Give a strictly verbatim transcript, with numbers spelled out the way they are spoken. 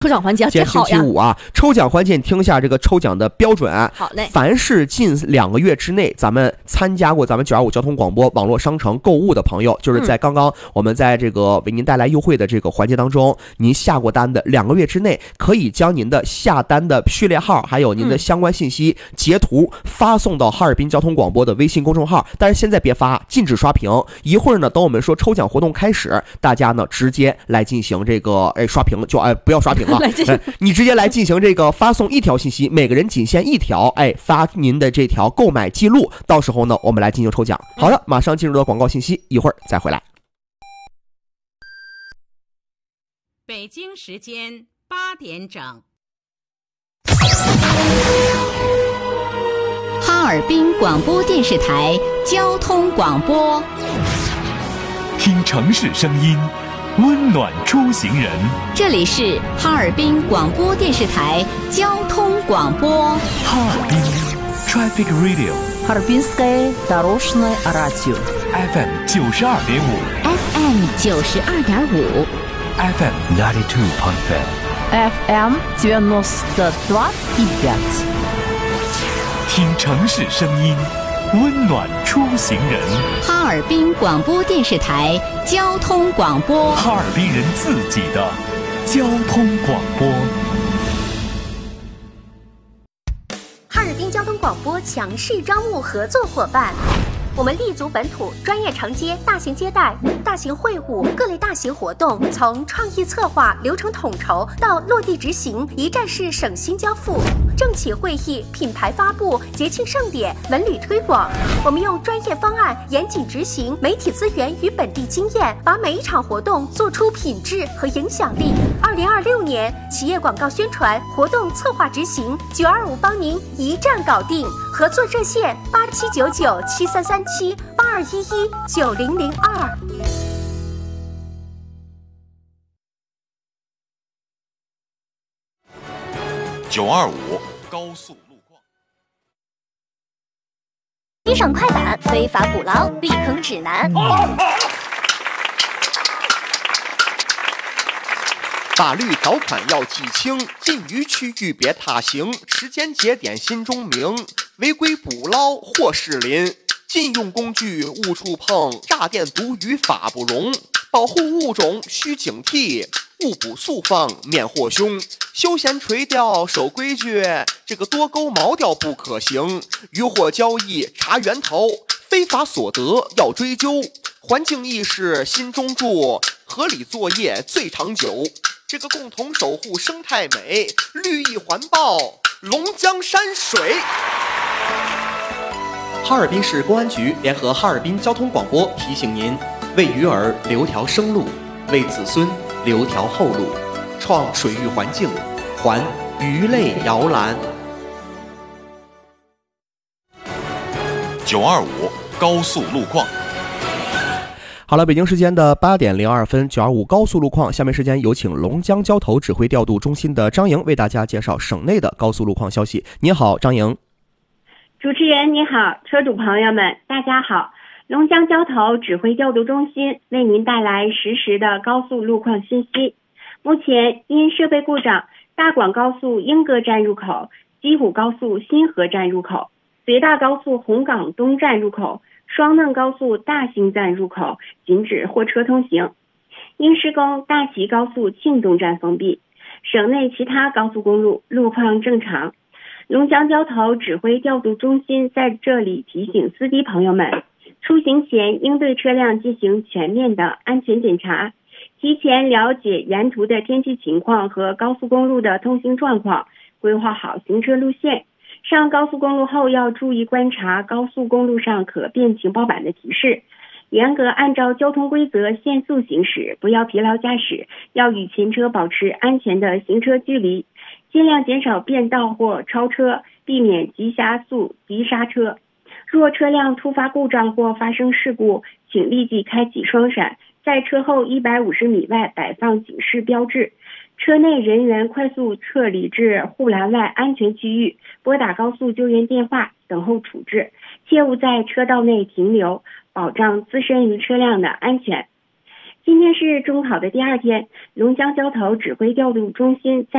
抽奖环节， 今天星期五啊，抽奖环节你听一下这个抽奖的标准。 好嘞， 凡是近两个月之内咱们参加过咱们九二五交通广播网络商城购物的朋友，就是在刚刚我们在这个为您带来优惠的这个环节当中，您下过单的两个月之内，可以将您的下单的序列号还有您的相关信息截图发送到哈尔滨交通广播的微信公众号。但是现在别发，禁止刷屏。一会儿呢，等我们说抽奖活动开始，大家呢直接来进行这个哎刷屏，就哎不要刷屏。哎、你直接来进行这个发送一条信息，每个人仅限一条，哎，发您的这条购买记录，到时候呢，我们来进行抽奖。好的，马上进入到广告信息，一会儿再回来。 北京时间八点整， 哈尔滨广播电视台交通广播， 听城市声音。温暖出行人， 这里是哈尔滨广播电视台交通广播。 哈尔滨 Traffic Radio， 哈尔滨 Sky Дорожное радио F M 九十二点五 ，F M 九十二点五 ，F M ninety two point five ，F M девяносто два и пять。 听城市声音。温暖出行人， 哈尔滨广播电视台交通广播， 哈尔滨人自己的交通广播。 哈尔滨交通广播强势招募合作伙伴。我们立足本土，专业承接大型接待、大型会晤、各类大型活动，从创意策划、流程统筹到落地执行，一站式省心交付。政企会议、品牌发布、节庆盛典、文旅推广，我们用专业方案严谨执行，媒体资源与本地经验，把每一场活动做出品质和影响力。二零二六年企业广告宣传活动策划执行，九二五帮您一站搞定。合作热线八七九九七三三七八二一一九零零二。 九二五高速路况， 贴上快板，非法捕捞避坑指南。 法律条款要记清，禁渔区域别踏行，时间节点心中明。违规捕捞或适林，禁用工具勿触碰，炸电毒鱼法不容。保护物种需警惕，误捕速放免获凶。休闲垂钓守规矩，这个多钩毛钓不可行。渔获交易查源头，非法所得要追究。环境意识心中住，合理作业最长久。这个共同守护生态美，绿意环抱龙江山水。哈尔滨市公安局联合哈尔滨交通广播提醒您：为鱼儿留条生路，为子孙留条后路，创水域环境，还鱼类摇篮。 九二五高速路况。 好了，北京时间的八点零二分，九二五高速路况。下面时间有请龙江交投指挥调度中心的张莹为大家介绍省内的高速路况消息。您好，张莹。 主持人你好，车主朋友们大家好，龙江交投指挥调度中心为您带来实时的高速路况信息。目前因设备故障，大广高速莺歌站入口、鸡虎高速新河站入口、随大高速红岗东站入口、双嫩高速大兴站入口禁止货车通行。因施工，大齐高速庆东站封闭，省内其他高速公路路况正常。龙江交投指挥调度中心在这里提醒司机朋友们，出行前应对车辆进行全面的安全检查，提前了解沿途的天气情况和高速公路的通行状况，规划好行车路线。上高速公路后要注意观察高速公路上可变情报板的提示，严格按照交通规则限速行驶，不要疲劳驾驶，要与前车保持安全的行车距离，尽量减少变道或超车，避免急加速、急刹车。若车辆突发故障或发生事故，请立即开启双闪，在车后一百五十米外摆放警示标志。车内人员快速撤离至护栏外安全区域，拨打高速救援电话等候处置，切勿在车道内停留，保障自身与车辆的安全。 今天是中考的第二天，龙江交投指挥调度中心在